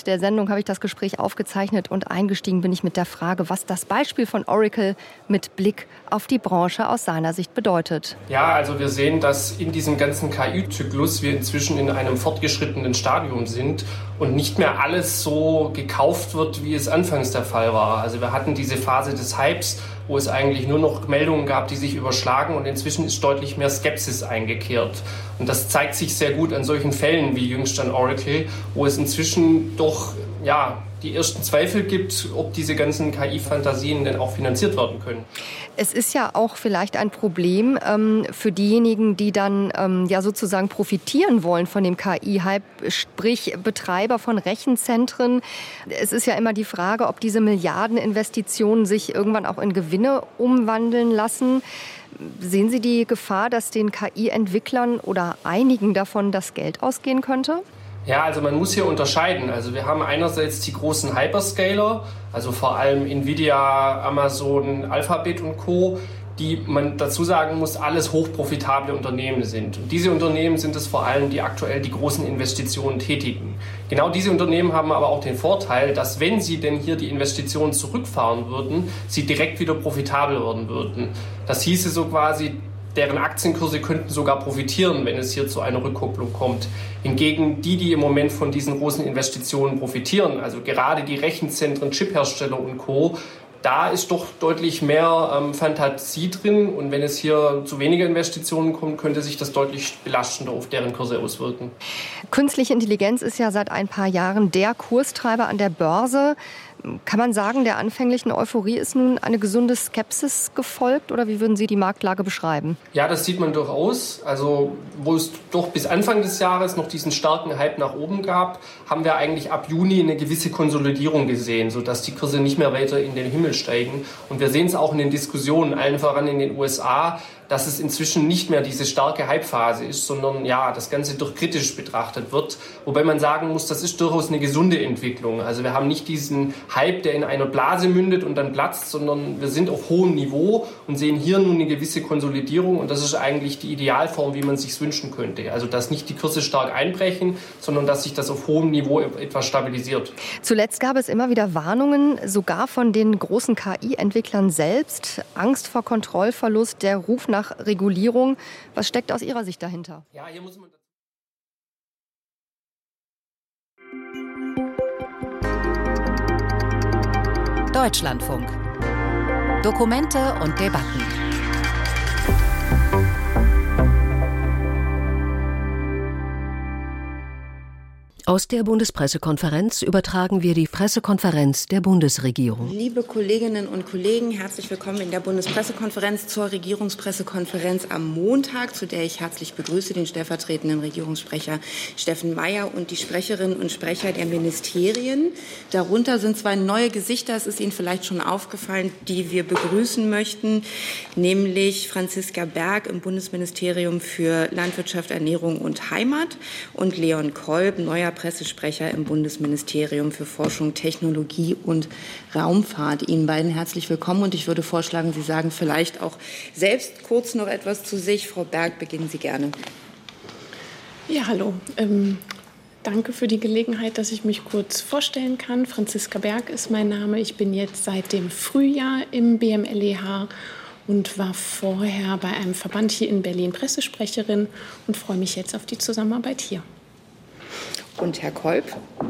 der Sendung habe ich das Gespräch aufgezeichnet und eingestiegen bin ich mit der Frage, was das Beispiel von Oracle mit Blick auf die Branche aus seiner Sicht bedeutet. Ja, also wir sehen, dass in diesem ganzen KI-Zyklus wir inzwischen in einem fortgeschrittenen Stadium sind und nicht mehr alles so gekauft wird, wie es anfangs der Fall war. Also wir hatten diese Phase des Hypes, wo es eigentlich nur noch Meldungen gab, die sich überschlagen, und inzwischen ist deutlich mehr Skepsis eingekehrt. Und das zeigt sich sehr gut an solchen Fällen wie jüngst an Oracle, wo es inzwischen doch die ersten Zweifel gibt, ob diese ganzen KI-Fantasien denn auch finanziert werden können. Es ist ja auch vielleicht ein Problem für diejenigen, die dann sozusagen profitieren wollen von dem KI-Hype, sprich Betreiber von Rechenzentren. Es ist ja immer die Frage, ob diese Milliardeninvestitionen sich irgendwann auch in Gewinne umwandeln lassen. Sehen Sie die Gefahr, dass den KI-Entwicklern oder einigen davon das Geld ausgehen könnte? Ja, also man muss hier unterscheiden. Also wir haben einerseits die großen Hyperscaler, also vor allem Nvidia, Amazon, Alphabet und Co., die man dazu sagen muss, alles hochprofitable Unternehmen sind. Und diese Unternehmen sind es vor allem, die aktuell die großen Investitionen tätigen. Genau diese Unternehmen haben aber auch den Vorteil, dass wenn sie denn hier die Investitionen zurückfahren würden, sie direkt wieder profitabel werden würden. Das hieße so quasi, deren Aktienkurse könnten sogar profitieren, wenn es hier zu einer Rückkopplung kommt. Hingegen die im Moment von diesen großen Investitionen profitieren, also gerade die Rechenzentren, Chiphersteller und Co., da ist doch deutlich mehr Fantasie drin. Und wenn es hier zu weniger Investitionen kommt, könnte sich das deutlich belastender auf deren Kurse auswirken. Künstliche Intelligenz ist ja seit ein paar Jahren der Kurstreiber an der Börse. Kann man sagen, der anfänglichen Euphorie ist nun eine gesunde Skepsis gefolgt? Oder wie würden Sie die Marktlage beschreiben? Ja, das sieht man durchaus. Also wo es doch bis Anfang des Jahres noch diesen starken Hype nach oben gab, haben wir eigentlich ab Juni eine gewisse Konsolidierung gesehen, sodass die Kurse nicht mehr weiter in den Himmel steigen. Und wir sehen es auch in den Diskussionen, allen voran in den USA, dass es inzwischen nicht mehr diese starke Hype-Phase ist, sondern das Ganze doch kritisch betrachtet wird. Wobei man sagen muss, das ist durchaus eine gesunde Entwicklung. Also wir haben nicht diesen Hype, der in einer Blase mündet und dann platzt, sondern wir sind auf hohem Niveau und sehen hier nun eine gewisse Konsolidierung, und das ist eigentlich die Idealform, wie man es sich wünschen könnte. Also dass nicht die Kurse stark einbrechen, sondern dass sich das auf hohem Niveau etwas stabilisiert. Zuletzt gab es immer wieder Warnungen, sogar von den großen KI-Entwicklern selbst. Angst vor Kontrollverlust, der Ruf nach Regulierung. Was steckt aus Ihrer Sicht dahinter? Ja, hier muss man Deutschlandfunk. Dokumente und Debatten. Aus der Bundespressekonferenz übertragen wir die Pressekonferenz der Bundesregierung. Liebe Kolleginnen und Kollegen, herzlich willkommen in der Bundespressekonferenz zur Regierungspressekonferenz am Montag, zu der ich herzlich begrüße den stellvertretenden Regierungssprecher Steffen Mayer und die Sprecherinnen und Sprecher der Ministerien. Darunter sind zwei neue Gesichter, es ist Ihnen vielleicht schon aufgefallen, die wir begrüßen möchten, nämlich Franziska Berg im Bundesministerium für Landwirtschaft, Ernährung und Heimat und Leon Kolb, neuer Pressesprecher im Bundesministerium für Forschung, Technologie und Raumfahrt. Ihnen beiden herzlich willkommen, und ich würde vorschlagen, Sie sagen vielleicht auch selbst kurz noch etwas zu sich. Frau Berg, beginnen Sie gerne. Ja, hallo. Danke für die Gelegenheit, dass ich mich kurz vorstellen kann. Franziska Berg ist mein Name. Ich bin jetzt seit dem Frühjahr im BMLEH und war vorher bei einem Verband hier in Berlin Pressesprecherin und freue mich jetzt auf die Zusammenarbeit hier. Und Herr Kolb?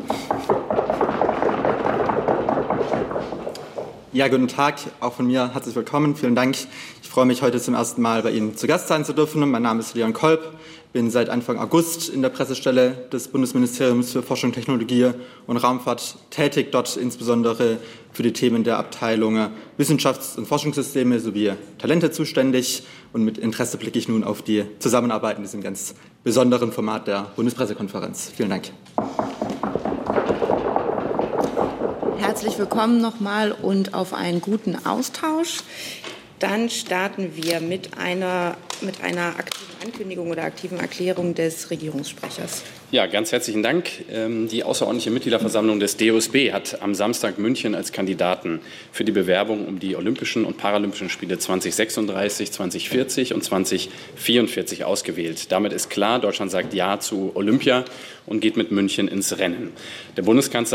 Ja, guten Tag. Auch von mir herzlich willkommen. Vielen Dank. Ich freue mich, heute zum ersten Mal bei Ihnen zu Gast sein zu dürfen. Mein Name ist Leon Kolb. Bin seit Anfang August in der Pressestelle des Bundesministeriums für Forschung, Technologie und Raumfahrt tätig, dort insbesondere für die Themen der Abteilung Wissenschafts- und Forschungssysteme sowie Talente zuständig. Und mit Interesse blicke ich nun auf die Zusammenarbeit in diesem ganz besonderen Format der Bundespressekonferenz. Vielen Dank. Herzlich willkommen nochmal und auf einen guten Austausch. Dann starten wir mit einer aktiven Ankündigung oder aktiven Erklärung des Regierungssprechers. Ja, ganz herzlichen Dank. Die außerordentliche Mitgliederversammlung des DOSB hat am Samstag München als Kandidaten für die Bewerbung um die Olympischen und Paralympischen Spiele 2036, 2040 und 2044 ausgewählt. Damit ist klar, Deutschland sagt Ja zu Olympia und geht mit München ins Rennen. Der Bundeskanzler